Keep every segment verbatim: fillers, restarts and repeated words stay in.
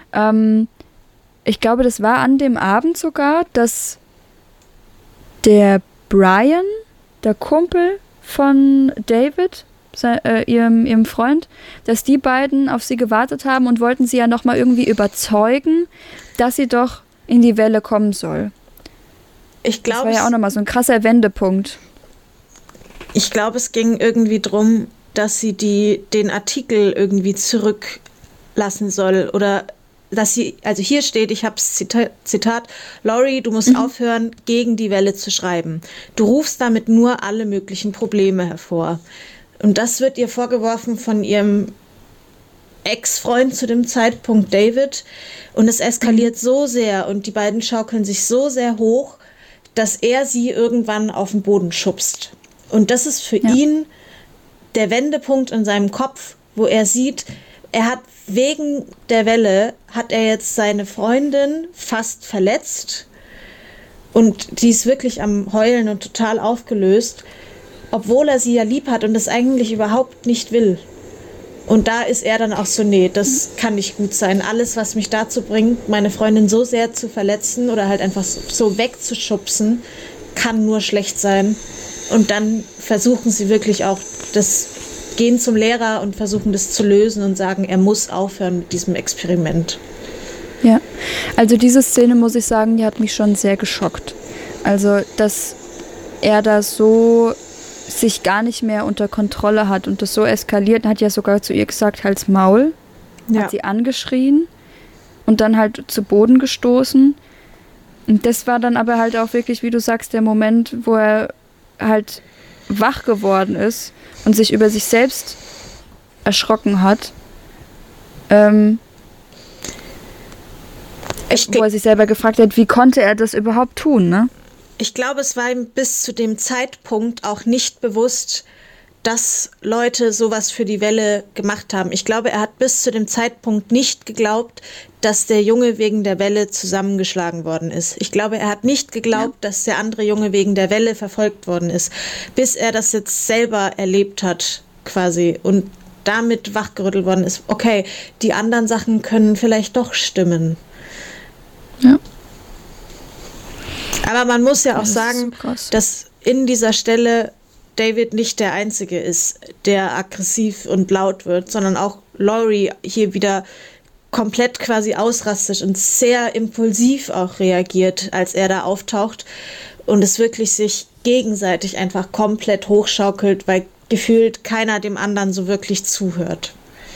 Ähm, ich glaube, das war an dem Abend sogar, dass der Brian, der Kumpel von David, se- äh, ihrem, ihrem Freund, dass die beiden auf sie gewartet haben und wollten sie ja nochmal irgendwie überzeugen, dass sie doch in die Welle kommen soll. Ich glaube, das war ja auch nochmal so ein krasser Wendepunkt. Ich glaube, es ging irgendwie drum, dass sie die, den Artikel irgendwie zurücklassen soll oder dass sie, also hier steht, ich habe Zitat, Zitat, Laurie, du musst mhm. aufhören, gegen die Welle zu schreiben. Du rufst damit nur alle möglichen Probleme hervor. Und das wird ihr vorgeworfen von ihrem Ex-Freund zu dem Zeitpunkt, David. Und es eskaliert mhm. so sehr und die beiden schaukeln sich so sehr hoch, dass er sie irgendwann auf den Boden schubst. Und das ist für ja. ihn der Wendepunkt in seinem Kopf, wo er sieht, er hat wegen der Welle, hat er jetzt seine Freundin fast verletzt und die ist wirklich am Heulen und total aufgelöst, obwohl er sie ja lieb hat und das eigentlich überhaupt nicht will. Und da ist er dann auch so, nee, das kann nicht gut sein. Alles, was mich dazu bringt, meine Freundin so sehr zu verletzen oder halt einfach so wegzuschubsen, kann nur schlecht sein. Und dann versuchen sie wirklich auch, das gehen zum Lehrer und versuchen das zu lösen und sagen, er muss aufhören mit diesem Experiment. Ja, also diese Szene, muss ich sagen, die hat mich schon sehr geschockt. Also, dass er da so sich gar nicht mehr unter Kontrolle hat und das so eskaliert, hat ja sogar zu ihr gesagt, halt's Maul, ja. hat sie angeschrien und dann halt zu Boden gestoßen. Und das war dann aber halt auch wirklich, wie du sagst, der Moment, wo er halt wach geworden ist und sich über sich selbst erschrocken hat, ähm, ich, wo er sich selber gefragt hat, wie konnte er das überhaupt tun, ne? Ich glaube, es war ihm bis zu dem Zeitpunkt auch nicht bewusst, dass Leute sowas für die Welle gemacht haben. Ich glaube, er hat bis zu dem Zeitpunkt nicht geglaubt, dass der Junge wegen der Welle zusammengeschlagen worden ist. Ich glaube, er hat nicht geglaubt, ja. dass der andere Junge wegen der Welle verfolgt worden ist, bis er das jetzt selber erlebt hat, quasi, und damit wachgerüttelt worden ist. Okay, die anderen Sachen können vielleicht doch stimmen. Ja. Aber man muss ja auch das sagen, so dass in dieser Stelle David nicht der Einzige ist, der aggressiv und laut wird, sondern auch Laurie hier wieder komplett quasi ausrastet und sehr impulsiv auch reagiert, als er da auftaucht und es wirklich sich gegenseitig einfach komplett hochschaukelt, weil gefühlt keiner dem anderen so wirklich zuhört.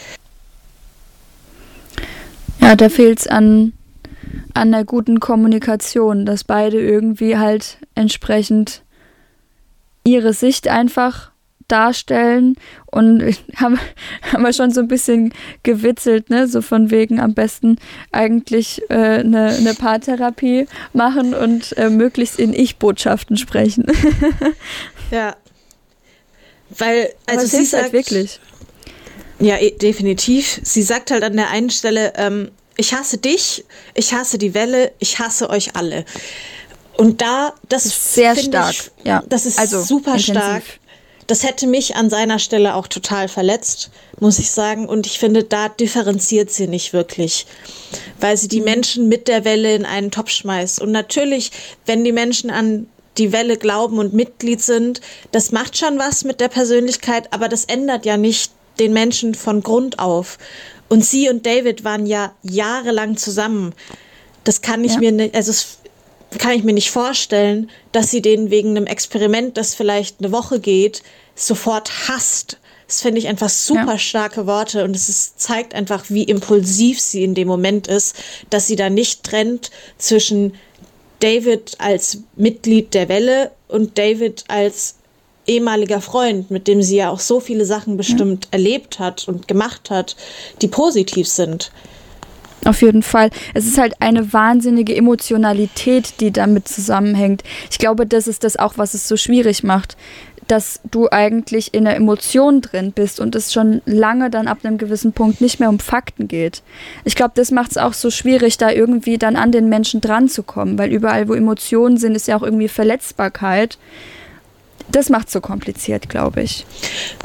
Ja, da fehlt es an, an der guten Kommunikation, dass beide irgendwie halt entsprechend ihre Sicht einfach darstellen und haben, haben wir schon so ein bisschen gewitzelt, ne, so von wegen am besten eigentlich äh, eine, eine Paartherapie machen und äh, möglichst in Ich-Botschaften sprechen. Ja, weil, also aber sie sagt halt wirklich. Ja, definitiv. Sie sagt halt an der einen Stelle, ähm, ich hasse dich, ich hasse die Welle, ich hasse euch alle. Und da, das ist sehr stark. Ich, ja. Das ist also, super intensiv. stark. Das hätte mich an seiner Stelle auch total verletzt, muss ich sagen. Und ich finde, da differenziert sie nicht wirklich, weil sie die mhm. Menschen mit der Welle in einen Topf schmeißt. Und natürlich, wenn die Menschen an die Welle glauben und Mitglied sind, das macht schon was mit der Persönlichkeit, aber das ändert ja nicht den Menschen von Grund auf. Und sie und David waren ja jahrelang zusammen. Das kann ich ja. mir nicht, also es kann ich mir nicht vorstellen, dass sie den wegen einem Experiment, das vielleicht eine Woche geht, sofort hasst. Das finde ich einfach super ja. starke Worte und es ist, zeigt einfach, wie impulsiv sie in dem Moment ist, dass sie da nicht trennt zwischen David als Mitglied der Welle und David als ehemaliger Freund, mit dem sie ja auch so viele Sachen bestimmt ja. erlebt hat und gemacht hat, die positiv sind. Auf jeden Fall. Es ist halt eine wahnsinnige Emotionalität, die damit zusammenhängt. Ich glaube, das ist das auch, was es so schwierig macht, dass du eigentlich in der Emotion drin bist und es schon lange dann ab einem gewissen Punkt nicht mehr um Fakten geht. Ich glaube, das macht es auch so schwierig, da irgendwie dann an den Menschen dran zu kommen, weil überall, wo Emotionen sind, ist ja auch irgendwie Verletzbarkeit. Das macht es so kompliziert, glaube ich. Ja,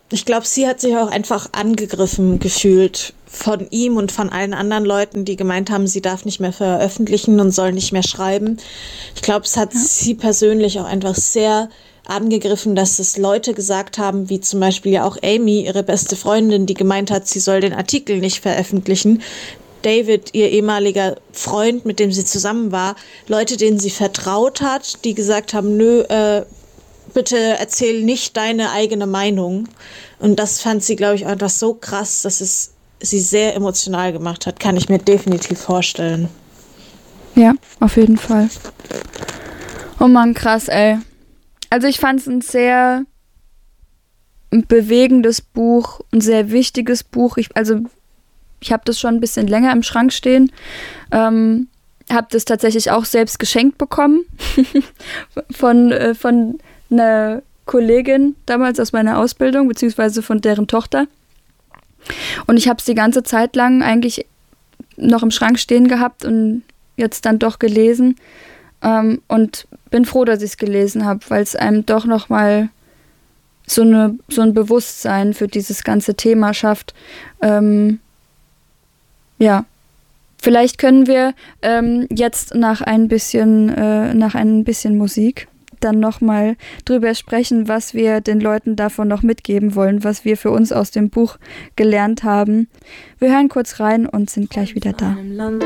ich glaube, sie hat sich auch einfach angegriffen gefühlt von ihm und von allen anderen Leuten, die gemeint haben, sie darf nicht mehr veröffentlichen und soll nicht mehr schreiben. Ich glaube, es hat ja. sie persönlich auch einfach sehr angegriffen, dass es Leute gesagt haben, wie zum Beispiel ja auch Amy, ihre beste Freundin, die gemeint hat, sie soll den Artikel nicht veröffentlichen. David, ihr ehemaliger Freund, mit dem sie zusammen war, Leute, denen sie vertraut hat, die gesagt haben, nö, äh, bitte erzähl nicht deine eigene Meinung. Und das fand sie, glaube ich, einfach so krass, dass es sie sehr emotional gemacht hat. Kann ich mir definitiv vorstellen. Ja, auf jeden Fall. Oh Mann, krass, ey. Also ich fand es ein sehr bewegendes Buch, ein sehr wichtiges Buch. Ich, also ich habe das schon ein bisschen länger im Schrank stehen. Ähm, habe das tatsächlich auch selbst geschenkt bekommen von, äh, von einer Kollegin damals aus meiner Ausbildung, beziehungsweise von deren Tochter. Und ich habe es die ganze Zeit lang eigentlich noch im Schrank stehen gehabt und jetzt dann doch gelesen. Ähm, und bin froh, dass ich es gelesen habe, weil es einem doch nochmal so, eine, so ein Bewusstsein für dieses ganze Thema schafft. Ähm, ja, vielleicht können wir ähm, jetzt nach ein bisschen, äh, nach ein bisschen Musik dann nochmal drüber sprechen, was wir den Leuten davon noch mitgeben wollen, was wir für uns aus dem Buch gelernt haben. Wir hören kurz rein und sind gleich wieder da. Land